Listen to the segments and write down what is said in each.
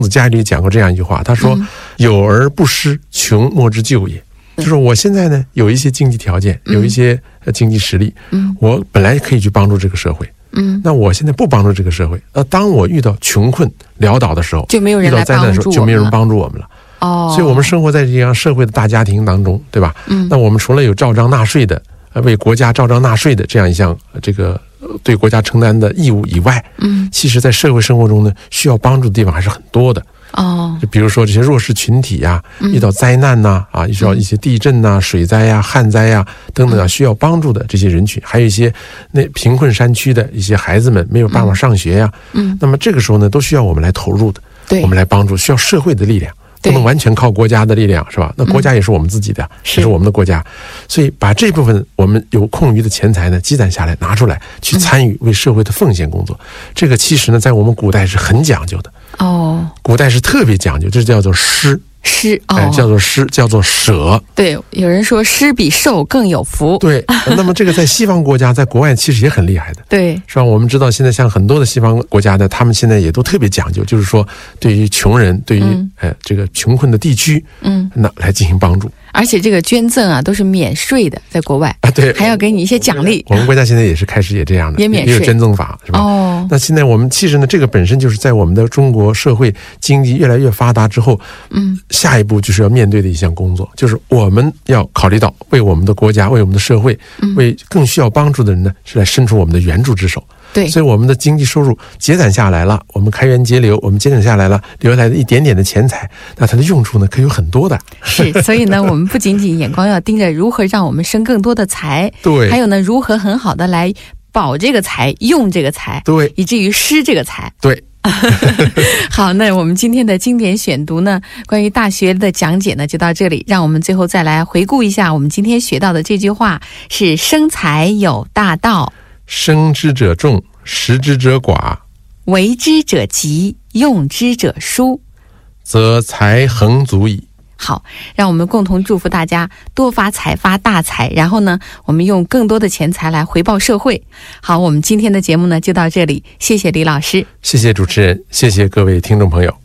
家里讲过这样一句话，他说：“有而不施，穷莫之救也。”就是我现在呢有一些经济条件，有一些经济实力，我本来可以去帮助这个社会，那我现在不帮助这个社会，当我遇到穷困潦倒的时候， 就没有人来帮助我， 遇到灾难的时候就没有人帮助我们了。所以我们生活在这样社会的大家庭当中，对吧？那我们除了有照章纳税的，为国家照章纳税的这样一项这个对国家承担的义务以外，其实在社会生活中呢，需要帮助的地方还是很多的。就比如说这些弱势群体呀，遇到灾难呐，遇到一些地震呐、水灾呀、旱灾呀等等需要帮助的这些人群，还有一些那贫困山区的一些孩子们没有办法上学呀，那么这个时候呢，都需要我们来投入的，我们来帮助，需要社会的力量。不能完全靠国家的力量，是吧？那国家也是我们自己的，也是我们的国家，所以把这部分我们有空余的钱财呢积攒下来，拿出来去参与为社会的奉献工作。这个其实呢，在我们古代是很讲究的。古代是特别讲究，这叫做施。叫做施，叫做舍。 对，有人说施比受更有福。 对，那么这个在西方国家，在国外其实也很厉害的。 对， 是吧？我们知道现在像很多的西方国家的，他们现在也都特别讲究，就是说对于穷人，对于这个穷困的地区，那来进行帮助。 而且这个捐赠啊都是免税的，在国外对， 还要给你一些奖励。 我们国家现在也是开始也这样的， 也免税， 也有捐赠法，是吧？那现在我们其实呢，这个本身就是在我们的中国社会经济越来越发达之后，下一步就是要面对的一项工作，就是我们要考虑到为我们的国家、为我们的社会、为更需要帮助的人呢，是来伸出我们的援助之手。 对， 所以我们的经济收入节攒下来了，我们开源节流，我们节省下来了，留下来的一点点的钱财，那它的用处呢，可以有很多的。 是，所以呢，我们不仅仅眼光要盯着如何让我们生更多的财， 对， 还有呢，如何很好的来保这个财、用这个财， 对， 以至于施这个财， 对。 好，那我们今天的经典选读呢，关于大学的讲解呢，就到这里。让我们最后再来回顾一下我们今天学到的这句话是：生财有大道， 生之者众，食之者寡， 为之者急，用之者疏， 则财恒足矣。 好，让我们共同祝福大家多发财，发大财，然后呢，我们用更多的钱财来回报社会。好，我们今天的节目呢就到这里，谢谢李老师， 谢谢主持人，谢谢各位听众朋友。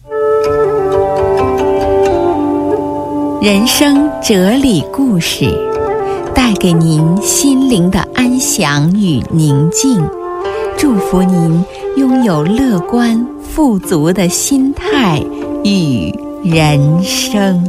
人生哲理故事，带给您心灵的安详与宁静，祝福您拥有乐观富足的心态与人生。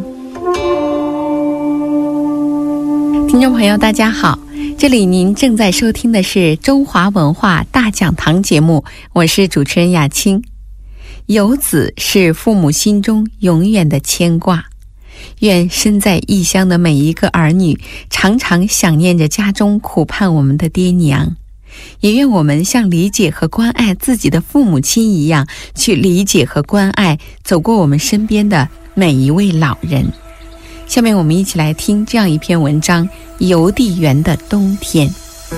听众朋友大家好，这里您正在收听的是中华文化大讲堂节目，我是主持人雅青。游子是父母心中永远的牵挂，愿身在异乡的每一个儿女常常想念着家中苦盼我们的爹娘，也愿我们像理解和关爱自己的父母亲一样，去理解和关爱走过我们身边的每一位老人。下面我们一起来听这样一篇文章《邮递员的冬天》。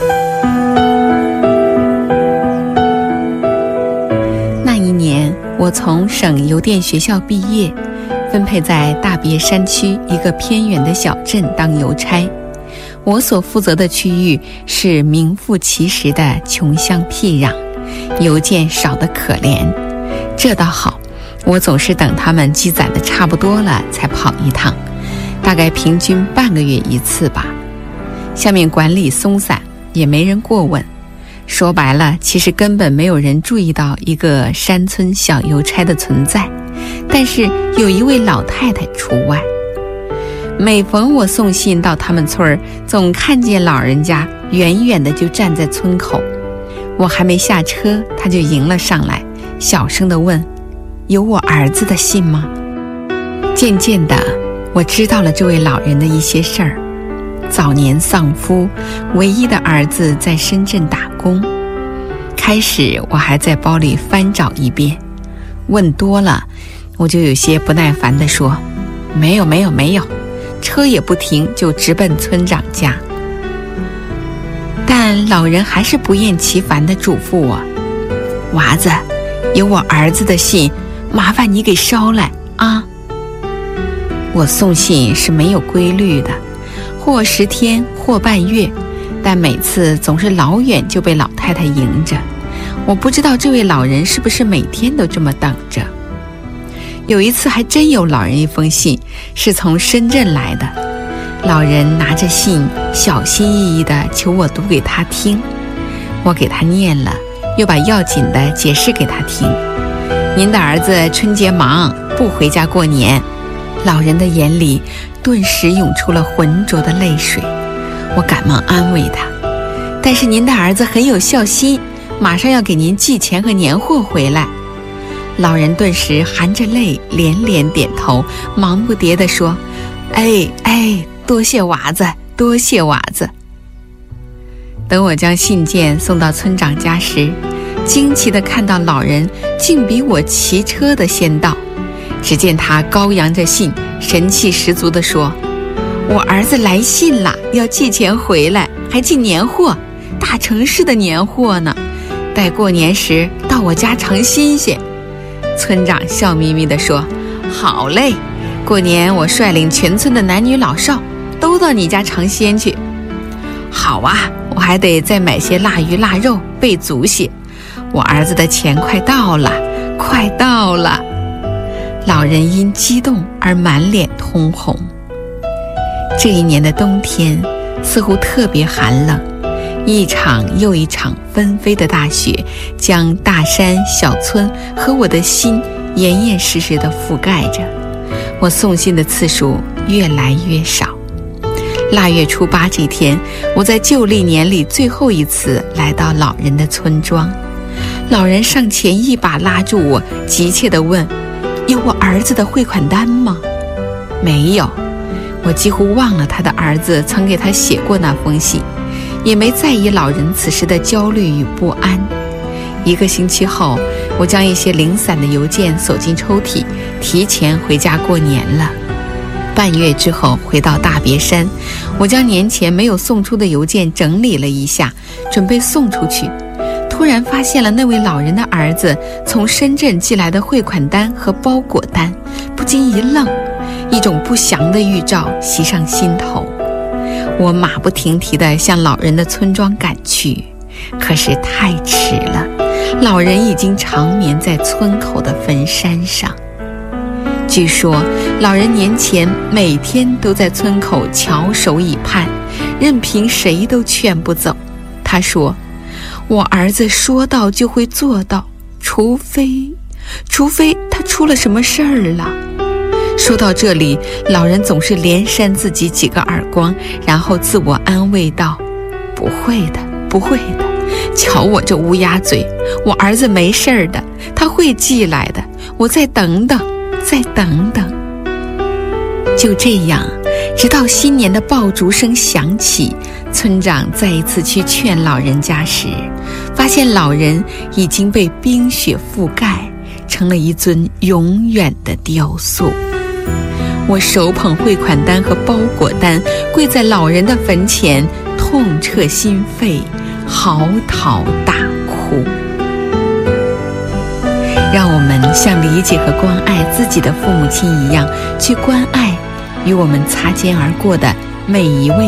那一年，我从省邮电学校毕业，分配在大别山区一个偏远的小镇当邮差。我所负责的区域是名副其实的穷乡僻壤，邮件少得可怜。这倒好，我总是等他们积攒的差不多了才跑一趟，大概平均半个月一次吧。下面管理松散，也没人过问。说白了，其实根本没有人注意到一个山村小邮差的存在，但是有一位老太太除外。每逢我送信到他们村儿，总看见老人家远远的就站在村口。我还没下车，他就迎了上来，小声地问：有我儿子的信吗？渐渐的，我知道了这位老人的一些事儿。早年丧夫，唯一的儿子在深圳打工。开始我还在包里翻找一遍，问多了，我就有些不耐烦地说：没有，车也不停，就直奔村长家。但老人还是不厌其烦地嘱咐我：娃子，有我儿子的信，麻烦你给捎来啊。我送信是没有规律的，或10天，或半月，但每次总是老远就被老太太迎着。我不知道这位老人是不是每天都这么等着。 有一次还真有老人一封信，是从深圳来的。老人拿着信，小心翼翼地求我读给他听。我给他念了，又把要紧的解释给他听。您的儿子春节忙，不回家过年。老人的眼里顿时涌出了浑浊的泪水。我赶忙安慰他，但是您的儿子很有孝心，马上要给您寄钱和年货回来。老人顿时含着泪连连点头，忙不迭地说：哎，多谢娃子，多谢娃子。等我将信件送到村长家时，惊奇地看到老人竟比我骑车的先到。只见他高扬着信，神气十足地说：我儿子来信了，要寄钱回来，还寄年货，大城市的年货呢，待过年时到我家尝新鲜。村长笑眯眯地说：好嘞，过年我率领全村的男女老少都到你家尝鲜去。好啊，我还得再买些腊鱼腊肉备足些，我儿子的钱快到了，快到了。老人因激动而满脸通红。这一年的冬天似乎特别寒冷，一场又一场纷飞的大雪将大山小村和我的心严严实实地覆盖着。我送信的次数越来越少。腊月初8这天，我在旧历年里最后一次来到老人的村庄。老人上前一把拉住我，急切地问：有我儿子的汇款单吗？没有。我几乎忘了他的儿子曾给他写过那封信，也没在意老人此时的焦虑与不安。1个星期后，我将一些零散的邮件锁进抽屉，提前回家过年了。半月之后回到大别山，我将年前没有送出的邮件整理了一下，准备送出去。突然发现了那位老人的儿子从深圳寄来的汇款单和包裹单，不禁一愣，一种不祥的预兆袭上心头。我马不停蹄地向老人的村庄赶去，可是太迟了，老人已经长眠在村口的坟山上。据说老人年前每天都在村口翘首以盼，任凭谁都劝不走。他说：我儿子说到就会做到，除非他出了什么事儿了。说到这里，老人总是连扇自己几个耳光，然后自我安慰道：不会的，不会的，瞧我这乌鸦嘴，我儿子没事儿的，他会寄来的，我再等等，再等等。就这样，直到新年的爆竹声响起，村长再一次去劝老人家时，发现老人已经被冰雪覆盖，成了一尊永远的雕塑。我手捧汇款单和包裹单，跪在老人的坟前，痛彻心扉，嚎啕大哭。让我们像理解和关爱自己的父母亲一样，去关爱与我们擦肩而过的每一位